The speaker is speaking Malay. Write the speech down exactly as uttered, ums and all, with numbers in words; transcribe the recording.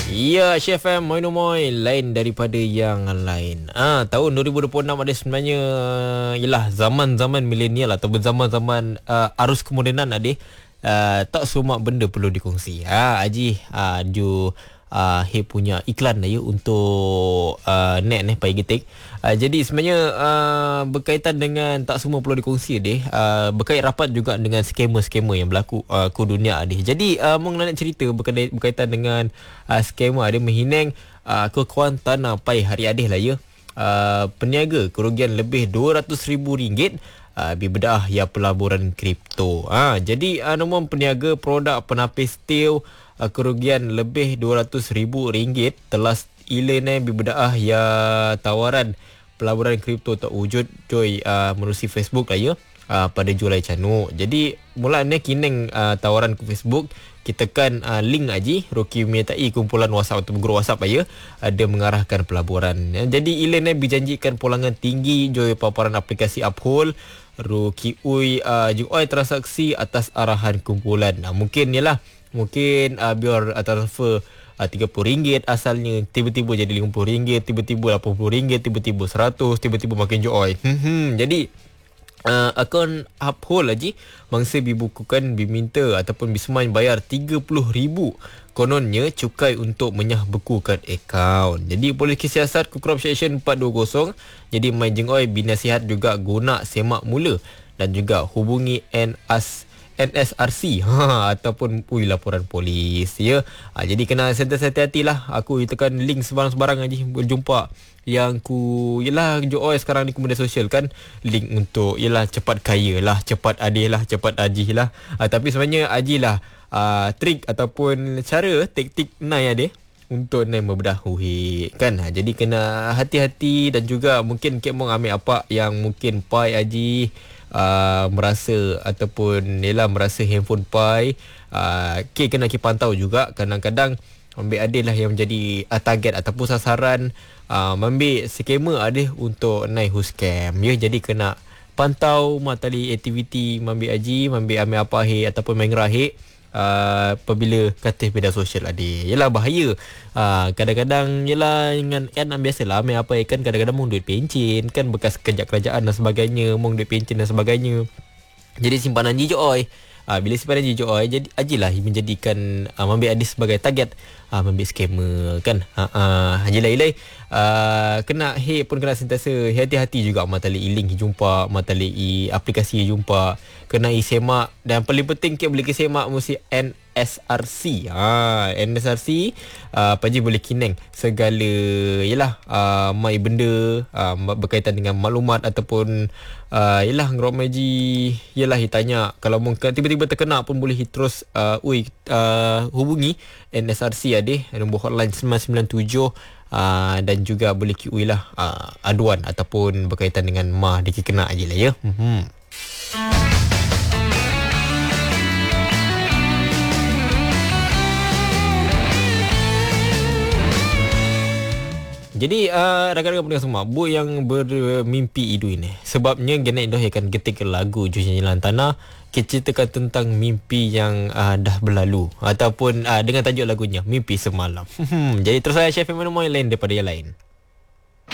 Ya, Chef M, Moin Moin, lain daripada yang lain. Ah, tahun dua ribu dua puluh enam ada sebenarnya ialah zaman-zaman milenial ataupun zaman-zaman uh, arus kemodenan adik. Uh, tak semua benda perlu dikongsi. Ha, Haji, uh, ju uh, he punya iklan lah ya untuk uh, net ni pagi getik. Uh, jadi sebenarnya uh, berkaitan dengan tak semua perlu dikongsi deh. Uh, berkait rapat juga dengan skamer-skamer yang berlaku uh, ke dunia deh. Jadi uh, mau nak cerita berkaitan, berkaitan dengan uh, skamer ada menghinang uh, kekuatan tanah pai hari adih lah ya. Uh, peniaga kerugian lebih dua ratus ribu ringgit uh, bibedah ya pelaburan kripto. Ha, jadi uh, nombor peniaga produk penapis steel uh, kerugian lebih dua ratus ribu ringgit telah ilan bibedah ya tawaran pelaburan kripto tak wujud joy uh, menerusi Facebook lah ya uh, pada Julai Canuk. Jadi mulanya kineng uh, tawaran ke Facebook kita kan uh, link aja Rocky menyertai kumpulan WhatsApp atau grup WhatsApp ya ada mengarahkan pelaburan. Jadi ilan berjanjikan pulangan tinggi joy paparan aplikasi Uphold Rocky ui uh, jual transaksi atas arahan kumpulan. Nah, mungkin yalah mungkin uh, biar uh, transfer uh, tiga puluh ringgit asalnya tiba-tiba jadi lima puluh ringgit, tiba-tiba lapan puluh ringgit, tiba-tiba seratus, tiba-tiba makin joy. Hmm, jadi uh, akaun Uphold lagi mangsa dibukukan diminta ataupun bisman bayar tiga puluh ribu kononnya cukai untuk menyah bekukan akaun. Jadi Polis Siasat Corruption Action empat dua kosong jadi mai jengoi binasihat juga guna semak mula dan juga hubungi N S N S R C ha, ataupun ui laporan polis ya. Ha, jadi kena sentiasa hati-hatilah. Aku tekan link sebarang-sebarang aja berjumpa yang ku yalah joy sekarang ni ke media sosial kan link untuk yalah cepat kaya lah, cepat adil lah, cepat haji lah. Ha, tapi sebenarnya haji lah uh, trik ataupun cara taktik nai ada untuk nai membedah huhi kan. Ha, jadi kena hati-hati dan juga mungkin kek mau ambil apa yang mungkin pai haji Uh, merasa ataupun yalah merasa handphone pai uh, ke kena kita pantau juga. Kadang-kadang ambil ada lah yang menjadi uh, target ataupun sasaran uh, ambil scammer ada untuk naik hu scam ya. Jadi kena pantau matali aktiviti ambil haji ambil ambil apa he ataupun main rahik Uh, apabila kata media sosial ada yalah bahaya. uh, Kadang-kadang yalah dengan kan biasalah ambil apa kan kadang-kadang mung duit pencen kan bekas kerja kerajaan dan sebagainya, mung duit pencen dan sebagainya. Jadi simpanan jijoy uh, bila simpanan jijoy jadi ajilah menjadikan uh, ambil adis sebagai target uh, ambil scammer kan. Ha uh, ajilah ilai uh, kena he pun kena sentiasa hati-hati juga matali link jumpa matali aplikasi jumpa kena semak dan paling penting ke boleh semak mesti N S R C. Ha N S R C uh, apa je boleh kineng segala yalah uh, mai benda uh, berkaitan dengan maklumat ataupun uh, yalah ngromaji yalah ditanya kalau mungkin tiba-tiba terkena pun boleh terus uh, ui uh, hubungi N S R C ada nombor hotline sembilan sembilan tujuh uh, dan juga boleh Q I lah uh, aduan ataupun berkaitan dengan mah dikena aje lah ya. Hmm. Jadi uh, rakan-rakan pendengar semua, bu yang bermimpi hidup ini sebabnya genek dah akan ketik lagu Jalan Tanah ceritakan tentang mimpi yang uh, dah berlalu ataupun uh, dengan tajuk lagunya Mimpi Semalam. Jadi terus saya Chef Emmanuel lain daripada yang lain.